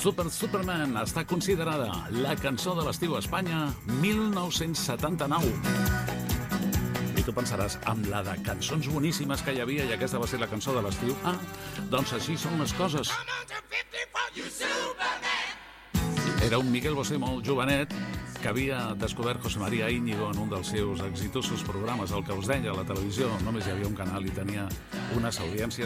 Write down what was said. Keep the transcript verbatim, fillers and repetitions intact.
Super Superman està considerada la cançó de l'estiu a Espanya mil nou-cents setanta-nou. I tu pensaràs, amb la de cançons boníssimes que hi havia i aquesta va ser la cançó de l'estiu? Ah, doncs així són les coses. Era un Miguel Bosé molt jovenet que havia descobert José María Íñigo en un dels seus exitosos programes, el que us deia, a la televisió. Només hi havia un canal i tenia unes audiències